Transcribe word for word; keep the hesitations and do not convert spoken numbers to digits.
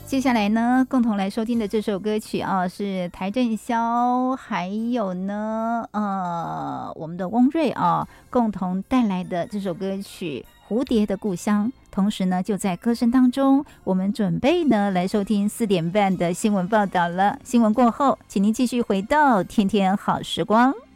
接下来呢，共同来收听的这首歌曲啊，是邰正宵还有呢，呃，我们的翁瑞啊，共同带来的这首歌曲《蝴蝶的故乡》。同时呢，就在歌声当中，我们准备呢来收听四点半的新闻报道了。新闻过后，请您继续回到天天好时光。